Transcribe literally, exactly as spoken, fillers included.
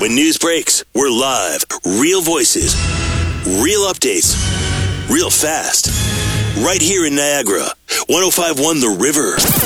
When news breaks, we're live. Real voices, real updates, real fast. Right here in Niagara. one oh five point one The River.